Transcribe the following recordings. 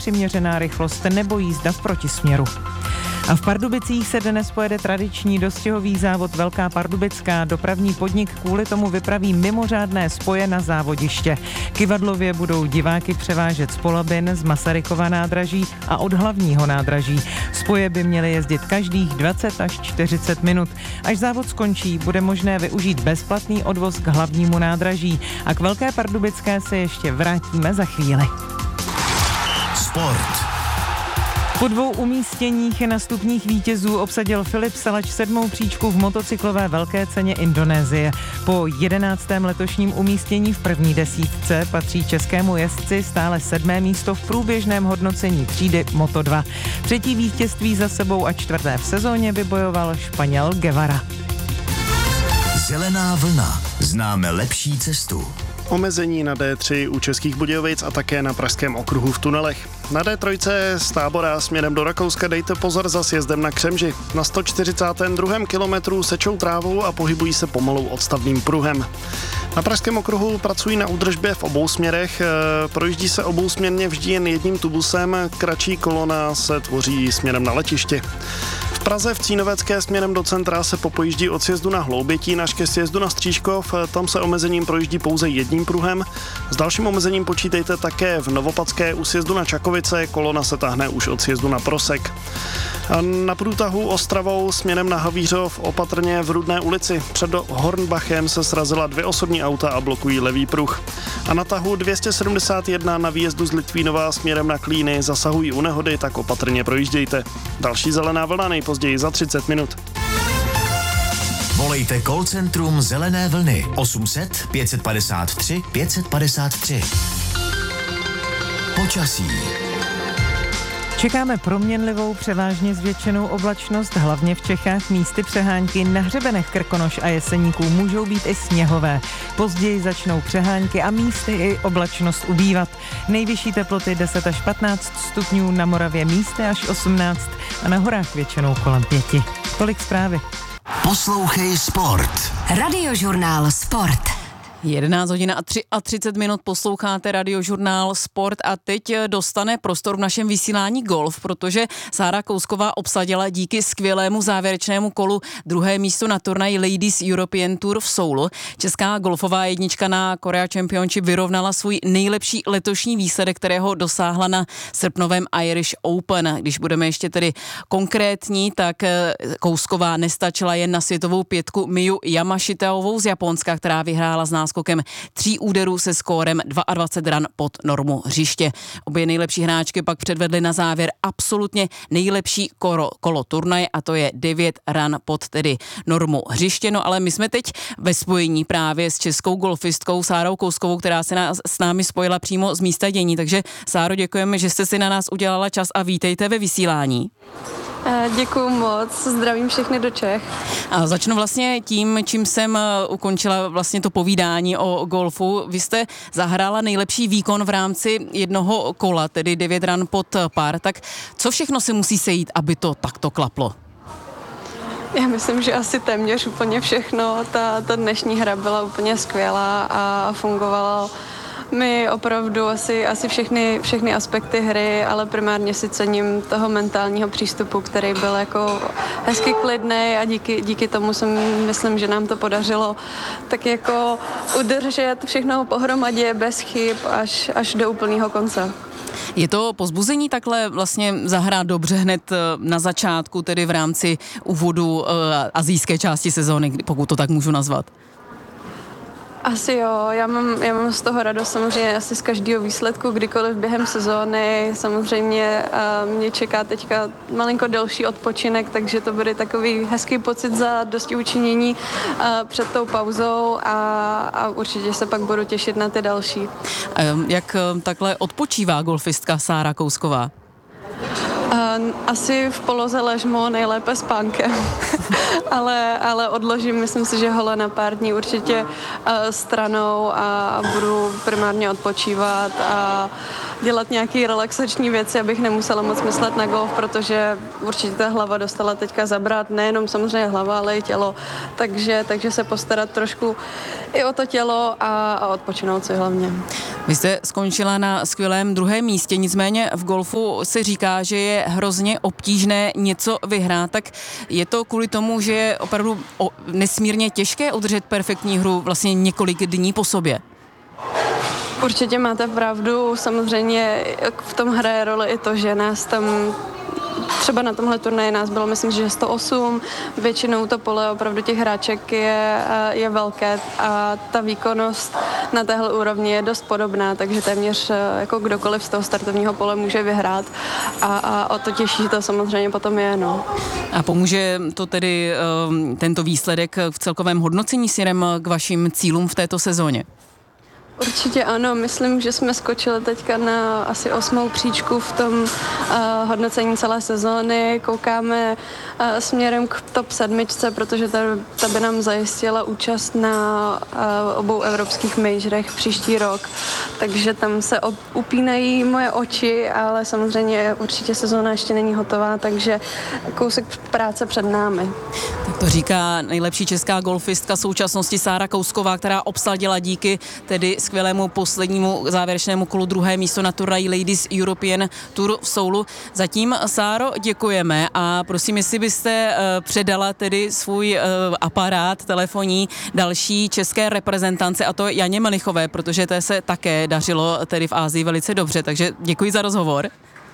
nepřiměřená rychlost nebo jízda v protisměru. A v Pardubicích se dnes pojede tradiční dostihový závod Velká Pardubická. Dopravní podnik kvůli tomu vypraví mimořádné spoje na závodiště. Kyvadlově budou diváky převážet z Polabin, z Masarykova nádraží a od hlavního nádraží. Spoje by měly jezdit každých 20 až 40 minut. Až závod skončí, bude možné využít bezplatný odvoz k hlavnímu nádraží. A k Velké Pardubické se ještě vrátíme za chvíli. Sport. Po 2 umístěních na stupních vítězů obsadil Filip Salač 7. příčku v motocyklové velké ceně Indonésie. Po 11. letošním umístění v první desítce patří českému jezdci stále 7. místo v průběžném hodnocení třídy Moto2. 3. vítězství za sebou a 4. v sezóně vybojoval Španěl Guevara. Zelená vlna. Známe lepší cestu. Omezení na D3 u Českých Budějovic a také na Pražském okruhu v tunelech. Na D3 z Tábora směrem do Rakouska dejte pozor za sjezdem na Křemži. Na 142. kilometru sečou trávu a pohybují se pomalu odstavným pruhem. Na Pražském okruhu pracují na údržbě v obou směrech, projíždí se obousměrně vždy jen jedním tubusem, kratší kolona se tvoří směrem na letiště. V Praze v Cínovecké směrem do centra se popojíždí od sjezdu na Hloubětín až ke sjezdu na Stříškov, tam se omezením projíždí pouze jedním pruhem. S dalším omezením počítejte také v Novopadské u sjezdu na Čakovice, kolona se tahne už od sjezdu na Prosek. A na průtahu Ostravou směrem na Havířov opatrně v Rudné ulici. Před Hornbachem se srazila 2 osobní auta a blokují levý pruh. A na tahu 271 na výjezdu z Litvínova směrem na Klíny zasahují u nehody, tak opatrně projíždějte. Další zelená vlna nejpozději za 30 minut. Volejte call centrum Zelené vlny 800 553 553. Počasí. Čekáme proměnlivou, převážně zvětšenou oblačnost, hlavně v Čechách místy přehánky. Na hřebenech Krkonoš a Jeseníků můžou být i sněhové. Později začnou přehánky a místy i oblačnost ubývat. Nejvyšší teploty 10 až 15 stupňů, na Moravě místy až 18 a na horách většinou kolem 5. Tolik zprávy. Poslouchej Sport. Radiožurnál Sport. 11 hodin a 30 minut posloucháte Radiožurnál Sport a teď dostane prostor v našem vysílání golf, protože Sára Kousková obsadila díky skvělému závěrečnému kolu 2. místo na turnaji Ladies European Tour v Soulu. Česká golfová jednička na Korea Championship vyrovnala svůj nejlepší letošní výsledek, kterého dosáhla na srpnovém Irish Open. Když budeme ještě tedy konkrétní, tak Kousková nestačila jen na světovou 5 Miyu Yamashitaovou z Japonska, která vyhrála s náskokem 3 úderů se skórem 22 ran pod normu hřiště. Obě nejlepší hráčky pak předvedly na závěr absolutně nejlepší kolo turnaje a to je 9 ran pod tedy normu hřiště. No ale my jsme teď ve spojení právě s českou golfistkou Sárou Kouskovou, která se s námi spojila přímo z místa dění. Takže Sáro, děkujeme, že jste si na nás udělala čas a vítejte ve vysílání. Děkuju moc, zdravím všechny do Čech. A začnu vlastně tím, čím jsem ukončila vlastně to povídání o golfu. Vy jste zahrála nejlepší výkon v rámci jednoho kola, tedy 9 ran pod par. Tak co všechno se musí sejít, aby to takto klaplo? Já myslím, že asi téměř úplně všechno. Ta dnešní hra byla úplně skvělá a fungovala mi opravdu asi všechny aspekty hry, ale primárně si cením toho mentálního přístupu, který byl jako hezky klidný a díky tomu myslím, že nám to podařilo tak jako udržet všechno pohromadě bez chyb až do úplného konce. Je to povzbuzení takhle vlastně zahrát dobře hned na začátku, tedy v rámci úvodu asijské části sezóny, pokud to tak můžu nazvat? Asi jo, já mám z toho radost samozřejmě asi z každého výsledku, kdykoliv během sezóny. Samozřejmě mě čeká teďka malinko delší odpočinek, takže to bude takový hezký pocit za dosti učinění před tou pauzou a určitě se pak budu těšit na ty další. Jak takhle odpočívá golfistka Sára Kousková? Asi v poloze ležmo, nejlépe spánkem, ale odložím, myslím si, že hole na pár dní určitě stranou a budu primárně odpočívat dělat nějaké relaxační věci, abych nemusela moc myslet na golf, protože určitě ta hlava dostala teďka zabrat, nejenom samozřejmě hlava, ale i tělo, takže se postarat trošku i o to tělo a odpočinout si hlavně. Vy jste skončila na skvělém druhém místě, nicméně v golfu se říká, že je hrozně obtížné něco vyhrát, tak je to kvůli tomu, že je opravdu nesmírně těžké udržet perfektní hru vlastně několik dní po sobě? Určitě máte pravdu, samozřejmě v tom hraje roli i to, že nás tam třeba na tomhle turnaji nás bylo, myslím, že 108, většinou to pole opravdu těch hráček je velké a ta výkonnost na téhle úrovni je dost podobná, takže téměř jako kdokoliv z toho startovního pole může vyhrát a o to těžší to samozřejmě potom je. No. A pomůže to tedy tento výsledek v celkovém hodnocení směrem k vašim cílům v této sezóně? Určitě ano, myslím, že jsme skočili teďka na asi 8. příčku v tom hodnocení celé sezóny. Koukáme směrem k top 7, protože ta by nám zajistila účast na obou evropských majorech příští rok. Takže tam se upínají moje oči, ale samozřejmě určitě sezóna ještě není hotová, takže kousek práce před námi. Tak to říká nejlepší česká golfistka současnosti Sára Kousková, která obsadila díky tedy skvělému poslednímu závěrečnému kolu druhé místo na turnaji Ladies European Tour v Soulu. Zatím, Sáro, děkujeme a prosím, jestli byste předala tedy svůj aparát telefonní další české reprezentance, a to Janě Melichové, protože té se také dařilo tedy v Asii velice dobře, takže děkuji za rozhovor.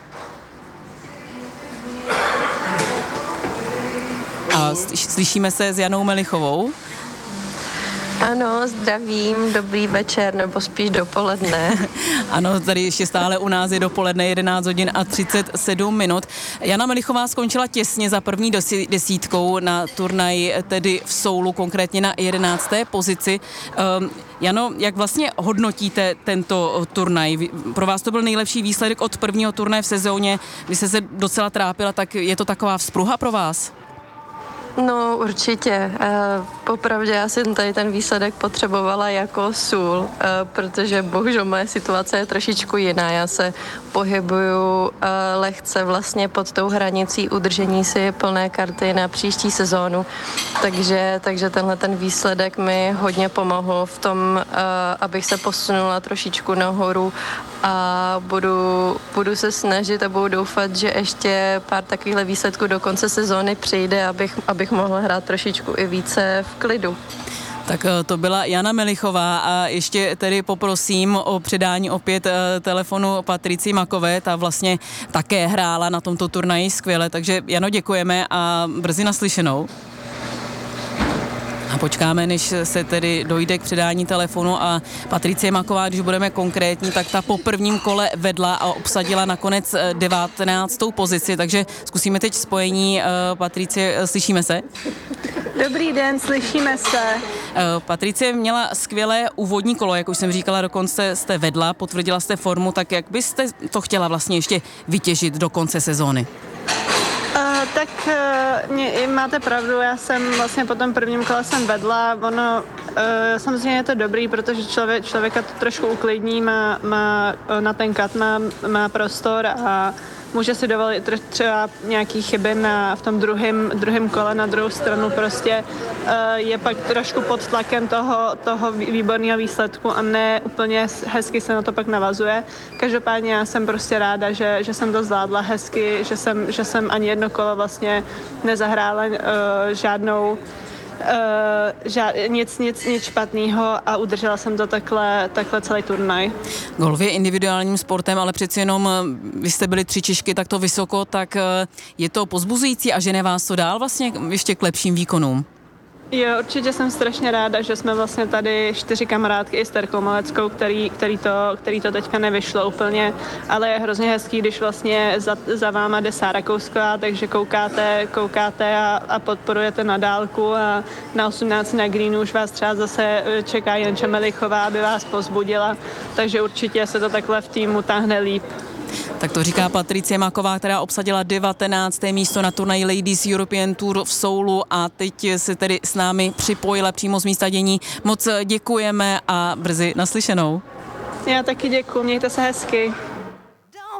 A slyšíme se s Janou Melichovou. Ano, zdravím, dobrý večer, nebo spíš dopoledne. Ano, tady ještě stále u nás je dopoledne 11 hodin a 37 minut. Jana Melichová skončila těsně za první desítkou na turnaji, tedy v Soulu, konkrétně na 11. pozici. Jano, jak vlastně hodnotíte tento turnaj? Pro vás to byl nejlepší výsledek od prvního turnaje v sezóně, vy jste se docela trápila, tak je to taková vzpruha pro vás? No určitě. Popravdě já jsem tady ten výsledek potřebovala jako sůl, protože bohužel moje situace je trošičku jiná. Já se pohybuju lehce vlastně pod tou hranicí udržení si plné karty na příští sezónu. Takže tenhle ten výsledek mi hodně pomohl v tom, abych se posunula trošičku nahoru a budu se snažit a budu doufat, že ještě pár takovýchhle výsledků do konce sezóny přijde, abych mohla hrát trošičku i více v klidu. Tak to byla Jana Melichová a ještě tedy poprosím o předání opět telefonu Patricii Makové, ta vlastně také hrála na tomto turnaji skvěle, takže Jano, děkujeme a brzy naslyšenou. A počkáme, než se tedy dojde k předání telefonu a Patricie Maková, když budeme konkrétní, tak ta po prvním kole vedla a obsadila nakonec 19. pozici, takže zkusíme teď spojení. Patricie, slyšíme se? Dobrý den, slyšíme se. Patricie měla skvělé úvodní kolo, jak už jsem říkala, dokonce jste vedla, potvrdila jste formu, tak jak byste to chtěla vlastně ještě vytěžit do konce sezóny? Máte pravdu, já jsem vlastně po tom prvním kole jsem vedla, samozřejmě je to dobrý, protože člověka to trošku uklidní, má na ten cut, má prostor a může si dovolit třeba nějaký chyby v tom druhém kole, na druhou stranu prostě je pak trošku pod tlakem toho výborného výsledku a ne úplně hezky se na to pak navazuje. Každopádně já jsem prostě ráda, že jsem to zvládla hezky, že jsem ani jedno kolo vlastně nezahrála nic špatného a udržela jsem to takhle celý turnaj. Golf je individuálním sportem, ale přeci jenom vy jste byli 3 Češky takto vysoko, tak je to povzbuzující a žene vás to dál vlastně ještě k lepším výkonům? Jo, určitě jsem strašně ráda, že jsme vlastně tady 4 kamarádky i s Terkou Maleckou, který to teďka nevyšlo úplně, ale je hrozně hezký, když vlastně za váma jde Sára Kousková, takže koukáte a podporujete na dálku a na 18 na greenu už vás třeba zase čeká Janča Melichová, aby vás povzbudila, takže určitě se to takhle v týmu táhne líp. Tak to říká Patricie Maková, která obsadila 19. místo na turnaji Ladies European Tour v Soulu a teď se tedy s námi připojila přímo z místa dění. Moc děkujeme a brzy naslyšenou. Já taky děkuji, mějte se hezky.